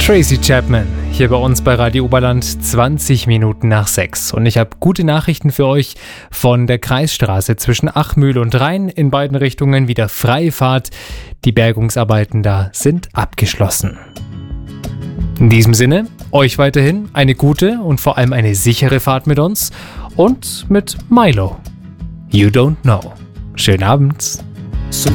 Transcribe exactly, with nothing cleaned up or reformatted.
Tracy Chapman, hier bei uns bei Radio Oberland, zwanzig Minuten nach sechs. Und ich habe gute Nachrichten für euch von der Kreisstraße zwischen Achmühle und Rhein. In beiden Richtungen wieder freie Fahrt. Die Bergungsarbeiten da sind abgeschlossen. In diesem Sinne, euch weiterhin eine gute und vor allem eine sichere Fahrt mit uns und mit Milo. You don't know. Schönen Abend.